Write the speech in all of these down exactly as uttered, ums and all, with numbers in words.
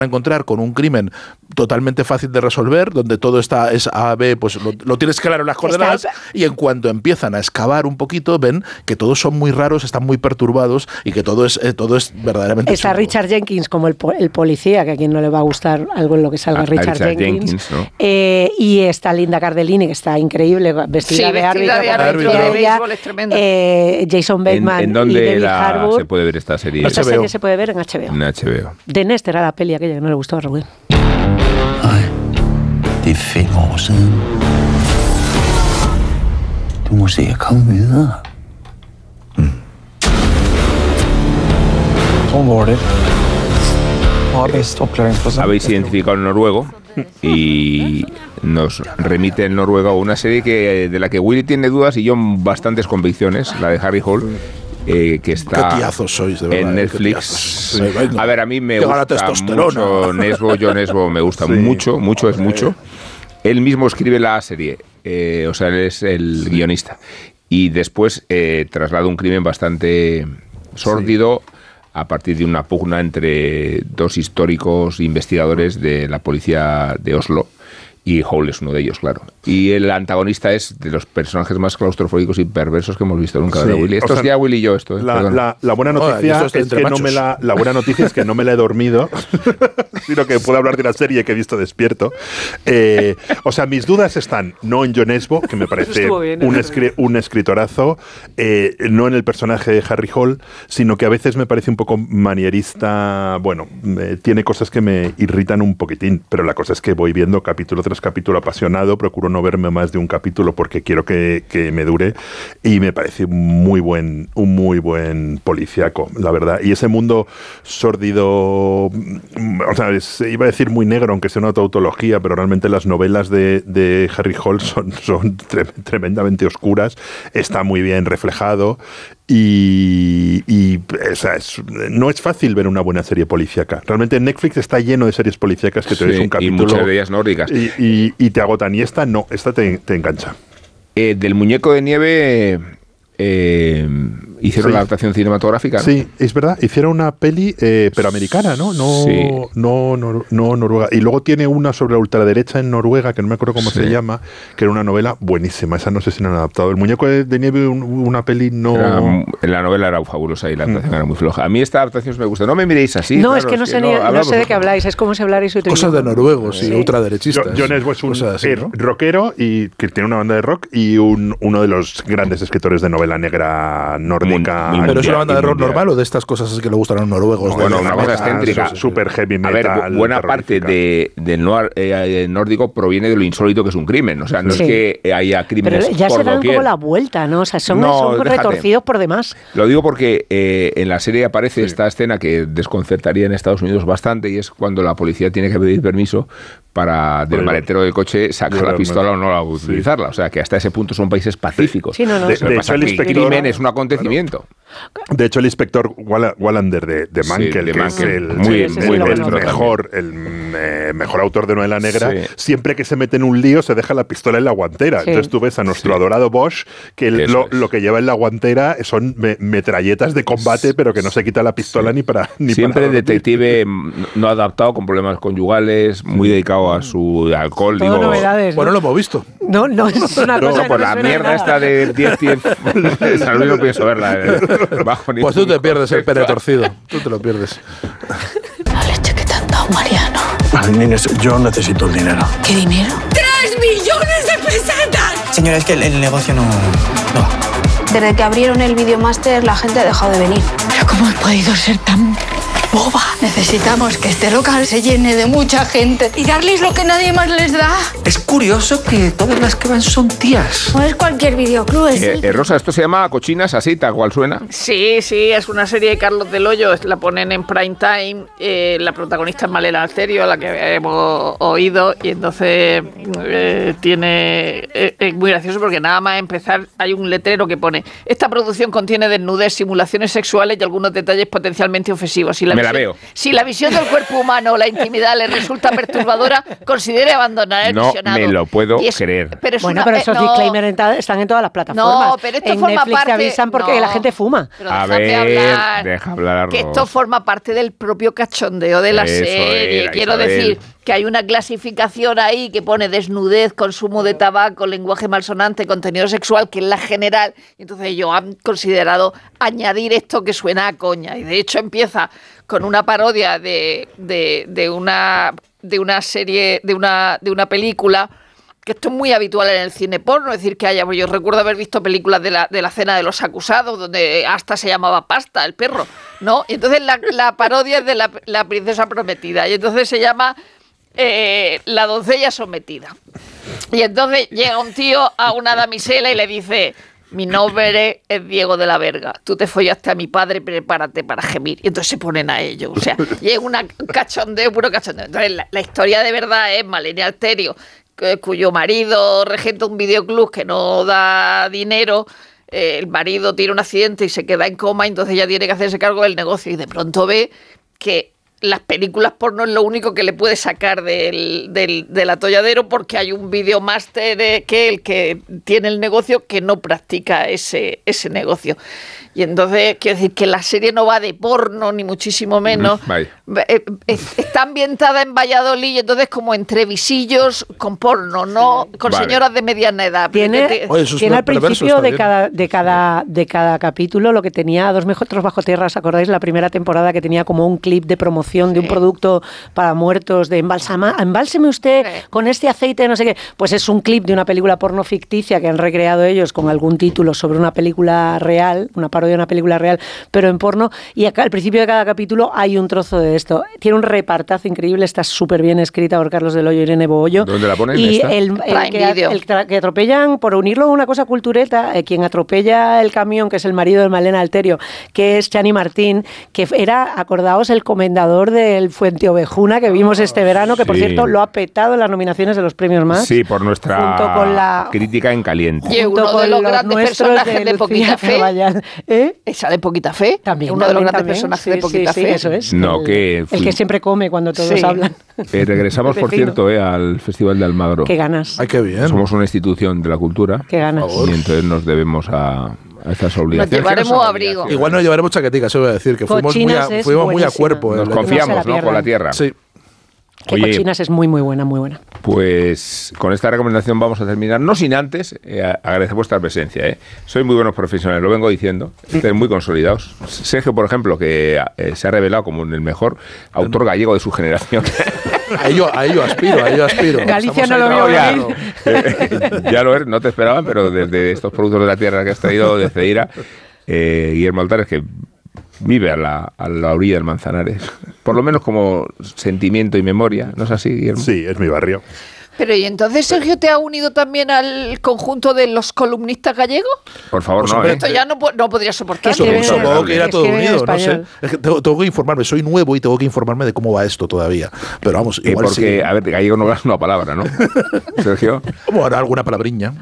encontrar con un crimen totalmente fácil de resolver, donde todo está es A, B, pues lo, lo tienes claro en las coordenadas, está... y en cuanto empiezan a excavar un poquito, ven que todos son muy raros, están muy perturbados y que todo es eh, todo es verdaderamente Está chungo. Richard Jenkins como el, el policía, que a quien no le va a gustar algo en lo que salga a, Richard, a Richard Jenkins, Jenkins ¿no? eh, y está Linda Cardellini, que está increíble, vestida sí, de árbitro, de árbitro, de béisbol, es tremenda. eh, Jason Bateman ¿En, en y dónde David la, Harbour. se puede ver esta serie? Esta serie se puede ver en H B O. En H B O. De Nest era la peli aquella que no le gustó a Raúl. Det er fem år siden. Du må se at komme videre. Mm. Sånn var det. Hva er best oppklaringsprosent? Habéis identificado el noruego y nos remite el noruego a una serie que, de la que Willy tiene dudas y yo bastantes convicciones, la de Harry Hole. Eh, que está qué tiazos sois, de verdad, en Netflix. Sí, a ver, a mí me gusta mucho Nesbo, yo Nesbo me gusta sí. mucho, mucho es mucho. Él mismo escribe la serie, eh, o sea, él es el guionista. Y después eh, traslada un crimen bastante sórdido sí. a partir de una pugna entre dos históricos investigadores de la policía de Oslo. Y Hole es uno de ellos, claro. Y el antagonista es de los personajes más claustrofóbicos y perversos que hemos visto nunca. Sí, de Willy. Esto es sea, ya Willy y yo, esto. Eh, la, la, la buena noticia oh, es que no me la, la buena noticia es que no me la he dormido, sino que puedo hablar de una serie que he visto despierto. Eh, o sea, mis dudas están no en Jon Esbo, que me parece bien, un, escri un escritorazo, eh, no en el personaje de Harry Hole, sino que a veces me parece un poco manierista. Bueno, eh, tiene cosas que me irritan un poquitín, pero la cosa es que voy viendo capítulo tras capítulo apasionado, procuro no verme más de un capítulo porque quiero que, que me dure, y me parece muy buen, un muy buen policíaco, la verdad. Y ese mundo sórdido, o sea, es, iba a decir muy negro, aunque sea una tautología, pero realmente las novelas de, de Harry Hole son, son tre tremendamente oscuras, está muy bien reflejado. Y, y o sea, es, no es fácil ver una buena serie policíaca. Realmente Netflix está lleno de series policíacas que te ves sí, un capítulo y muchas de ellas nórdicas. Y, y, y te agotan. Y esta no, esta te, te engancha. Eh, del muñeco de nieve eh, hicieron sí. la adaptación cinematográfica, ¿no? Sí, es verdad. Hicieron una peli, eh, pero americana, ¿no? No, sí. no, no, no noruega. Y luego tiene una sobre la ultraderecha en Noruega, que no me acuerdo cómo sí. se llama, que era una novela buenísima. Esa no sé si la han adaptado. El muñeco de, de nieve, un, una peli no... Era, la novela era fabulosa y la adaptación mm. era muy floja. A mí esta adaptación me gusta. No me miréis así. No, claro, es que no, es sé, que ni, no, no sé de qué habláis. Es como si hablarais... Cosas de noruegos sí. y ultraderechistas. Jon Esbo es un así, ¿no? rockero y que tiene una banda de rock y un, uno de los grandes escritores de novela negra nórdica. Muy, muy ¿Pero es una banda de rock normal o de estas cosas así que le gustan a los noruegos? No, bueno, una cosa excéntrica. Super heavy metal. A ver, buena parte de, del noir eh, nórdico proviene de lo insólito que es un crimen. O sea, no sí. es que haya crímenes Pero ya por se dan doquier. un poco la vuelta, ¿no? O sea, son, no, son retorcidos por demás. Lo digo porque eh, en la serie aparece sí. esta escena que desconcertaría en Estados Unidos bastante, y es cuando la policía tiene que pedir permiso para del maletero del coche sacar la pistola o no la utilizarla. O sea, que hasta ese punto son países pacíficos. Sí, no, no. De, de hecho, el inspector, crimen es un acontecimiento. De hecho, el inspector Wallander de, de Mankel, sí, de que Mankel. es el, muy, el, muy el, el bueno, mejor, el eh, mejor autor de novela negra, sí. siempre que se mete en un lío se deja la pistola en la guantera. Sí. Entonces tú ves a nuestro sí. adorado Bosch que lo, lo que lleva en la guantera son me, metralletas de combate, pero que no se quita la pistola sí. ni para ni Siempre para detective no adaptado, con problemas conyugales, muy dedicado a su alcohol. Todo digo, novedades. Bueno, lo hemos visto. No, no es una no, cosa no, por no la mierda esta de diez diez. Salud, no pienso verla. Bajo pues tú te pierdes el pene torcido. Tú te lo pierdes. La leche que te han dado, Mariano. Vale, Nines, yo necesito el dinero. ¿Qué dinero? ¡Tres millones de pesetas! Señora, es que el, el negocio no... no. Desde que abrieron el Videomaster, la gente ha dejado de venir. ¿Pero cómo has podido ser tan boba? Necesitamos que este local se llene de mucha gente y darles lo que nadie más les da. Es curioso que todas las que van son tías. No es cualquier videoclub, es... Eh, eh, Rosa, ¿esto se llama Cochinas así, tal cual suena? Sí, sí, es una serie de Carlos del Hoyo, la ponen en prime time, eh, la protagonista es Malena Alterio, a la que hemos oído, y entonces eh, tiene... Eh, es muy gracioso porque nada más empezar hay un letrero que pone: esta producción contiene desnudez, simulaciones sexuales y algunos detalles potencialmente ofensivos. Y la me la veo. Si la visión del cuerpo humano o la intimidad le resulta perturbadora, considere abandonar el no visionado. No me lo puedo es, creer. Pero es bueno, una, pero esos eh, disclaimers no, están en todas las plataformas. No, pero esto en forma Netflix parte, te avisan porque no, la gente fuma. Pero a ver, hablar, deja hablar. Que esto forma parte del propio cachondeo de la Eso serie. Era, Quiero Isabel. decir que hay una clasificación ahí que pone desnudez, consumo de tabaco, lenguaje malsonante, contenido sexual, que es la general. Entonces ellos han considerado añadir esto que suena a coña. Y de hecho empieza con una parodia de, de, de, una, de una serie, de una, de una película, que esto es muy habitual en el cine porno, es decir, que haya, yo recuerdo haber visto películas de la, de la cena de los acusados, donde hasta se llamaba Pasta, el perro, ¿no? Y entonces la, la parodia es de la, la princesa prometida, y entonces se llama eh, La doncella sometida. Y entonces llega un tío a una damisela y le dice: mi nombre es Diego de la Verga, tú te follaste a mi padre, prepárate para gemir. Y entonces se ponen a ello, o sea, y es un cachondeo, puro cachondeo. Entonces la, la historia de verdad es Malenia Alterio, cuyo marido regenta un videoclub que no da dinero. Eh, el marido tiene un accidente y se queda en coma, entonces ella tiene que hacerse cargo del negocio y de pronto ve que las películas porno es lo único que le puede sacar del, del, del atolladero, porque hay un videomaster eh, que el que tiene el negocio que no practica ese, ese negocio. Y entonces, quiero decir que la serie no va de porno, ni muchísimo menos. Mm, Está ambientada en Valladolid, y entonces como entre visillos con porno, no con vale. señoras de mediana edad. Tiene, te... Oye, tiene al principio de cada, de, cada, de cada capítulo lo que tenía Dos Metros Bajo Tierra, ¿os acordáis? La primera temporada, que tenía como un clip de promoción de sí. un producto para muertos, de embalsama, embálseme usted sí. con este aceite, no sé qué. Pues es un clip de una película porno ficticia que han recreado ellos con algún título sobre una película real, una parodia de una película real, pero en porno, y acá al principio de cada capítulo hay un trozo de esto. Tiene un repartazo increíble, está súper bien escrita por Carlos del Hoyo y Irene Bohollo. ¿Dónde la ponen? Y esta? el, el, que, el que atropellan, por unirlo a una cosa cultureta, eh, quien atropella el camión, que es el marido de Malena Alterio, que es Chani Martín, que era, acordaos, el comendador del Fuente Ovejuna que vimos este verano, que por sí. cierto lo ha petado en las nominaciones de los premios más. Sí, por nuestra junto con la, crítica en caliente. Y uno de los, los grandes personajes de, de Poquita Fe. ¿Eh? Esa de Poquita Fe. También. Uno también, de los grandes también. personajes sí, de Poquita sí, Fe. Sí, eso es. No, el, que el que siempre come cuando todos sí. hablan. Eh, regresamos, por cierto, eh, al Festival de Almagro. Qué ganas. Ay, qué bien. Somos una institución de la cultura. Qué ganas. Y entonces nos debemos a... a estas obligaciones. Nos llevaremos abrigo. Igual nos llevaremos chaquetica, eso voy a decir, que fuimos muy a, fuimos muy a cuerpo. Nos confiamos, ¿no? Con la tierra. Sí. Que Oye, Cochinas es muy, muy buena, muy buena. Pues con esta recomendación vamos a terminar, no sin antes eh, agradecer vuestra presencia. ¿eh? Sois muy buenos profesionales, lo vengo diciendo, estáis muy consolidados. Sergio, por ejemplo, que eh, se ha revelado como el mejor autor gallego de su generación. A ello, a ello aspiro, a ello aspiro. Galicia no lo veo ya, eh, ya lo eres, no te esperaban, pero desde estos productos de la tierra que has traído de Ceira, eh, Guillermo Altares, que vive a la, a la orilla del Manzanares, por lo menos como sentimiento y memoria, ¿no es así, Guillermo? Sí, es mi barrio. Pero ¿y entonces Sergio te ha unido también al conjunto de los columnistas gallegos? Por favor, pues no. Hombre, ¿eh? Esto ya no, no podría soportar. Supongo que era todo unido, no sé. Es que tengo, tengo que informarme, soy nuevo y tengo que informarme de cómo va esto todavía. Pero vamos, igual porque, sí. a ver, gallego no es una palabra, ¿no? Sergio. Como ahora alguna palabriña.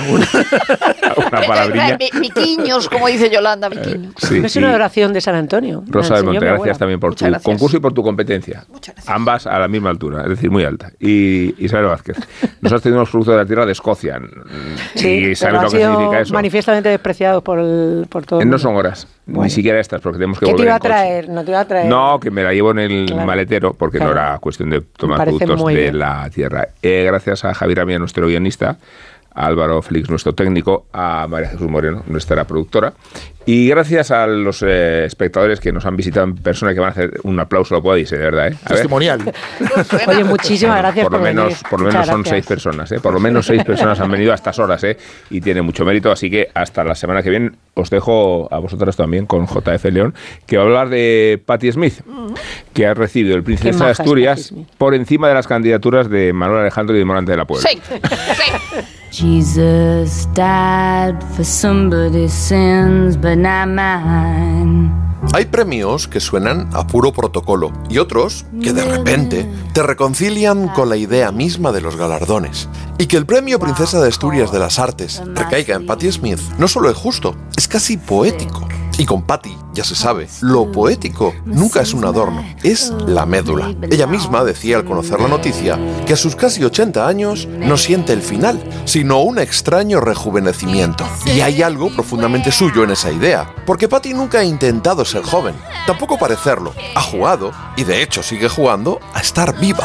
Una palabriña. Viquiños, como dice Yolanda, viquiños. Sí, es una oración de San Antonio. Rosa del Monte, gracias también por Muchas tu gracias. concurso y por tu competencia. Ambas a la misma altura, es decir, muy alta. Y Isabel Vázquez, nos has tenido unos productos de la tierra de Escocia. Sí, y sabes lo que significa eso. Manifiestamente despreciados por, el, por todo. No son horas, bueno. ni siquiera estas, porque tenemos que ¿Qué volver te iba a traer? No te iba a traer. No, que me la llevo en el claro. maletero, porque claro. no era cuestión de tomar productos de bien. la tierra. Eh, gracias a Javier Amía, nuestro guionista, a Álvaro Félix, nuestro técnico, a María Jesús Moreno, nuestra productora, y gracias a los eh, espectadores que nos han visitado en persona, que van a hacer un aplauso, lo podéis, de verdad. ¿eh? Testimonial. Oye, muchísimas gracias por, por lo menos, venir. Por lo menos son gracias. seis personas, ¿eh? por lo menos seis personas han venido a estas horas, ¿eh? y tiene mucho mérito, así que hasta la semana que viene os dejo a vosotras también con J F León, que va a hablar de Patti Smith, que ha recibido el Princesa de Asturias por encima de las candidaturas de Manuel Alejandro y de Morante de la Puebla. Sí, sí. Jesus died for somebody's sins, but not mine. Hay premios que suenan a puro protocolo y otros que de repente te reconcilian con la idea misma de los galardones. Y que el premio Princesa de Asturias de las Artes recaiga en Patti Smith no solo es justo, es casi poético. Y con Patty, ya se sabe, lo poético nunca es un adorno, es la médula. Ella misma decía al conocer la noticia que a sus casi ochenta años no siente el final, sino un extraño rejuvenecimiento. Y hay algo profundamente suyo en esa idea, porque Patty nunca ha intentado ser joven, tampoco parecerlo. Ha jugado, y de hecho sigue jugando, a estar viva.